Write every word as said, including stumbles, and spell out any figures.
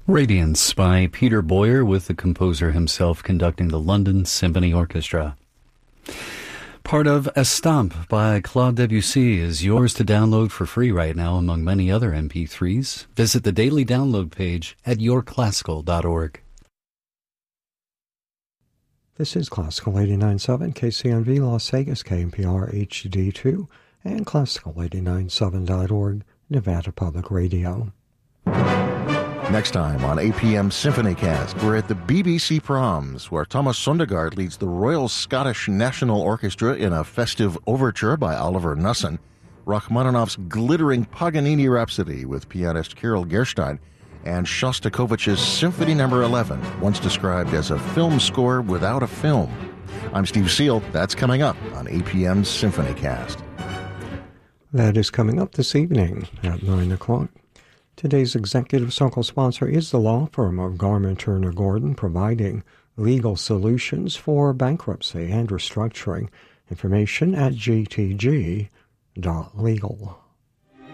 Radiance by Peter Boyer, with the composer himself conducting the London Symphony Orchestra. Part of Estampes by Claude Debussy is yours to download for free right now, among many other M P threes. Visit the daily download page at your classical dot org. This is Classical eighty-nine point seven, K C N V Las Vegas, K N P R H D two, and Classical eighty-nine point seven dot org, Nevada Public Radio. Next time on A P M Symphonycast, we're at the B B C Proms, where Thomas Sundergaard leads the Royal Scottish National Orchestra in a festive overture by Oliver Nussin, Rachmaninoff's glittering Paganini Rhapsody with pianist Kirill Gerstein, and Shostakovich's Symphony Number eleven, once described as a film score without a film. I'm Steve Seal. That's coming up on A P M Symphonycast. That is coming up this evening at nine o'clock. Today's executive circle sponsor is the law firm of Garment Turner Gordon, providing legal solutions for bankruptcy and restructuring. Information at g t g dot legal.